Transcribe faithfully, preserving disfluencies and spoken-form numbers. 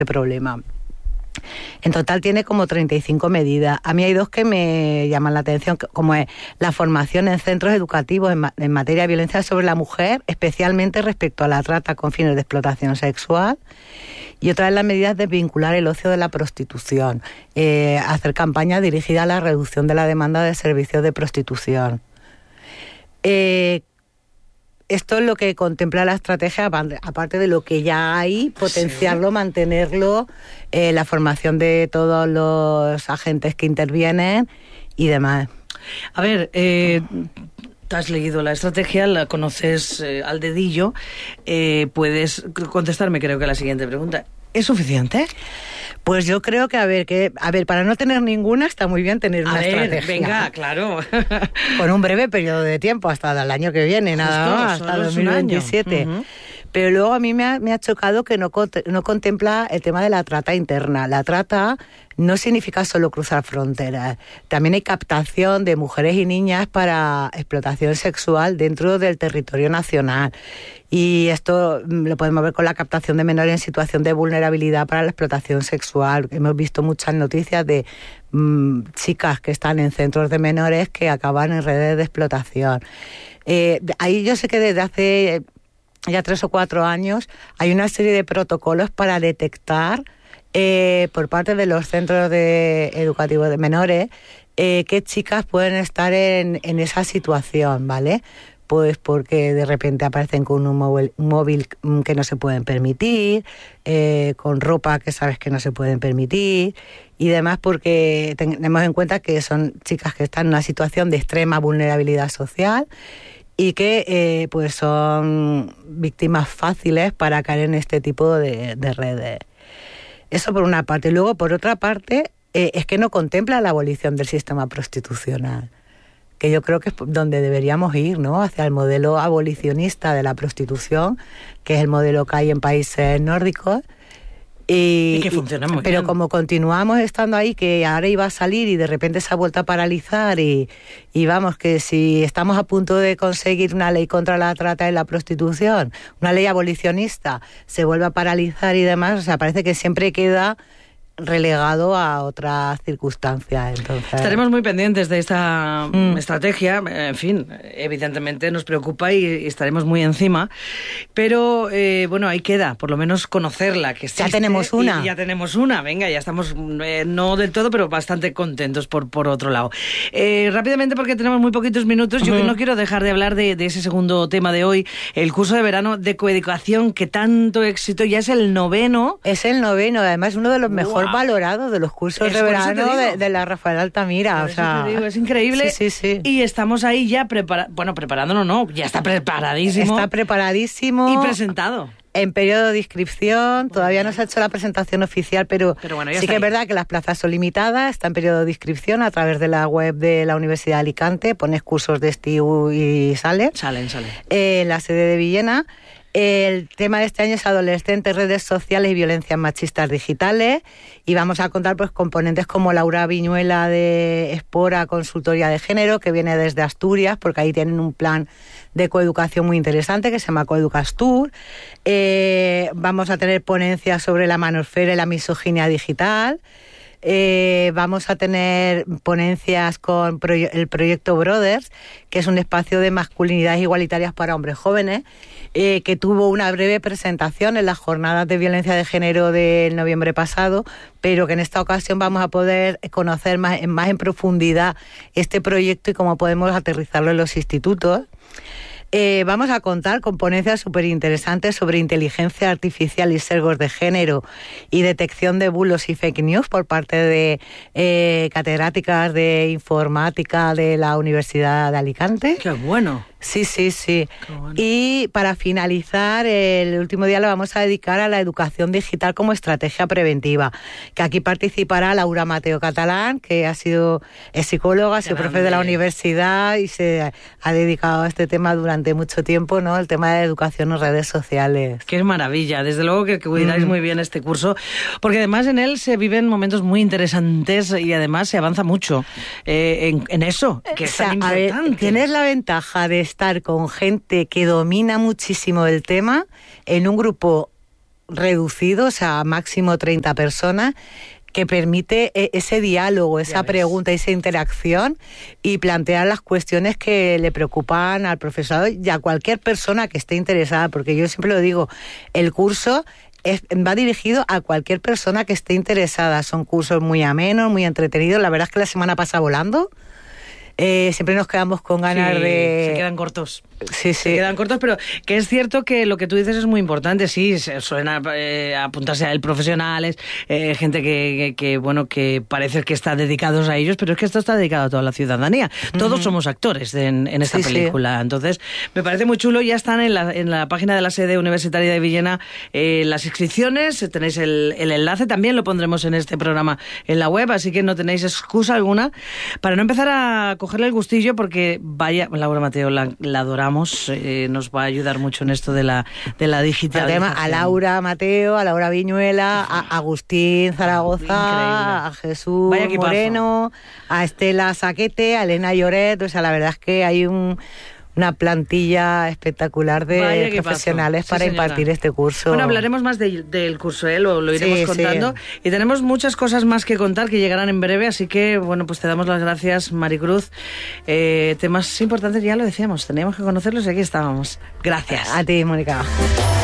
problema. En total tiene como treinta y cinco medidas. A mí hay dos que me llaman la atención, como es la formación en centros educativos en, ma- en materia de violencia sobre la mujer, especialmente respecto a la trata con fines de explotación sexual, y otra es las medidas de vincular el ocio de la prostitución, eh, hacer campañas dirigidas a la reducción de la demanda de servicios de prostitución. Eh, Esto es lo que contempla la estrategia, aparte de lo que ya hay, potenciarlo, sí. mantenerlo, eh, la formación de todos los agentes que intervienen y demás. A ver, eh, te has leído la estrategia, la conoces eh, al dedillo, eh, puedes contestarme creo que a la siguiente pregunta. ¿Es suficiente? Pues yo creo que, a ver, que a ver, para no tener ninguna está muy bien tener una a ver, estrategia. Venga, claro. Con un breve periodo de tiempo, hasta el año que viene, nada Justo, más, hasta dos mil veintisiete. Uh-huh. Pero luego a mí me ha, me ha chocado que no, no contempla el tema de la trata interna. La trata no significa solo cruzar fronteras. También hay captación de mujeres y niñas para explotación sexual dentro del territorio nacional. Y esto lo podemos ver con la captación de menores en situación de vulnerabilidad para la explotación sexual. Hemos visto muchas noticias de mmm, chicas que están en centros de menores que acaban en redes de explotación. Eh, ahí yo sé que desde hace ya tres o cuatro años hay una serie de protocolos para detectar eh, por parte de los centros de educativos de menores eh, qué chicas pueden estar en, en esa situación, ¿vale? Pues porque de repente aparecen con un móvil, un móvil que no se pueden permitir, eh, con ropa que sabes que no se pueden permitir y demás, porque tenemos en cuenta que son chicas que están en una situación de extrema vulnerabilidad social y que eh, pues son víctimas fáciles para caer en este tipo de, de redes. Eso por una parte. Luego, por otra parte, eh, es que no contempla la abolición del sistema prostitucional, que yo creo que es donde deberíamos ir, ¿no? Hacia el modelo abolicionista de la prostitución, que es el modelo que hay en países nórdicos. Y, y que funciona muy pero bien. Como continuamos estando ahí, que ahora iba a salir y de repente se ha vuelto a paralizar y, y vamos, que si estamos a punto de conseguir una ley contra la trata y la prostitución, una ley abolicionista, se vuelve a paralizar y demás, o sea, parece que siempre queda relegado a otras circunstancias. Entonces estaremos muy pendientes de esta mm. estrategia. En fin, evidentemente nos preocupa y, y estaremos muy encima, pero eh, bueno, ahí queda, por lo menos conocerla, que existe. Ya tenemos una. Y ya tenemos una, venga, ya estamos, eh, no del todo, pero bastante contentos por, por otro lado. Eh, rápidamente, porque tenemos muy poquitos minutos, uh-huh. yo no quiero dejar de hablar de, de ese segundo tema de hoy, el curso de verano de coeducación, que tanto éxito, ya es el noveno. Es el noveno, además uno de los mejores wow. valorados de los cursos es de verano de, de la Rafael Altamira. O sea, digo, es increíble. Sí, sí, sí. Y estamos ahí ya prepara bueno, preparándonos, no, ya está preparadísimo. Está preparadísimo. Y presentado. En periodo de inscripción, todavía no se ha hecho la presentación oficial, pero, pero bueno, sí que ahí. es verdad que las plazas son limitadas, está en periodo de inscripción a través de la web de la Universidad de Alicante, pones cursos de Estiu y sale. Salen, salen. Eh, la sede de Villena. El tema de este año es adolescentes, redes sociales y violencias machistas digitales, y vamos a contar pues con ponentes como Laura Viñuela de Espora, Consultoría de Género, que viene desde Asturias, porque ahí tienen un plan de coeducación muy interesante que se llama Coeducastur. Eh, vamos a tener ponencias sobre la manosfera y la misoginia digital. Eh, vamos a tener ponencias con proye- el proyecto Brothers, que es un espacio de masculinidades igualitarias para hombres jóvenes, eh, que tuvo una breve presentación en las jornadas de violencia de género del noviembre pasado, pero que en esta ocasión vamos a poder conocer más, más en profundidad este proyecto y cómo podemos aterrizarlo en los institutos. Eh, vamos a contar con ponencias súper interesantes sobre inteligencia artificial y sesgos de género y detección de bulos y fake news por parte de eh, catedráticas de informática de la Universidad de Alicante. ¡Qué bueno! Sí, sí, sí. Bueno. Y para finalizar, el último día lo vamos a dedicar a la educación digital como estrategia preventiva, que aquí participará Laura Mateo Catalán, que ha sido es psicóloga, ha sido profe de la universidad y se ha dedicado a este tema durante mucho tiempo, ¿no? El tema de educación en redes sociales. ¡Qué maravilla! Desde luego que, que cuidáis mm. muy bien este curso, porque además en él se viven momentos muy interesantes y además se avanza mucho eh, en, en eso, que es o sea, tan importante. A ver, tienes la ventaja de estar con gente que domina muchísimo el tema en un grupo reducido, o sea, máximo treinta personas, que permite ese diálogo, esa pregunta, esa interacción y plantear las cuestiones que le preocupan al profesorado y a cualquier persona que esté interesada, porque yo siempre lo digo, el curso es, va dirigido a cualquier persona que esté interesada. Son cursos muy amenos, muy entretenidos. La verdad es que la semana pasa volando. Eh, siempre nos quedamos con ganas sí, de... Se quedan cortos. Sí, sí. Se quedan cortos, pero que es cierto que lo que tú dices es muy importante. Sí, suelen eh, apuntarse a él profesionales, eh, gente que, que, que, bueno, que parece que está dedicados a ellos, pero es que esto está dedicado a toda la ciudadanía. Todos uh-huh. somos actores de, en, en esta sí, película. Sí. Entonces, me parece muy chulo. Ya están en la, en la página de la sede universitaria de Villena eh, las inscripciones. Tenéis el, el enlace. También lo pondremos en este programa en la web, así que no tenéis excusa alguna para no empezar a cogerle el gustillo, porque vaya, Laura Mateo, la, la adoramos. Eh, nos va a ayudar mucho en esto de la, de la digitalización. A Laura Mateo, a Laura Viñuela, a Agustín Zaragoza, ah, a Jesús Moreno, a Estela Saquete, a Elena Lloret. O sea, la verdad es que hay un... una plantilla espectacular de profesionales sí, para señora. impartir este curso. Bueno, hablaremos más de, del curso, ¿eh? lo, lo iremos sí, contando. Sí. Y tenemos muchas cosas más que contar que llegarán en breve, así que, bueno, pues te damos las gracias, Maricruz. Eh, temas importantes, ya lo decíamos, teníamos que conocerlos y aquí estábamos. Gracias. A ti, Mónica.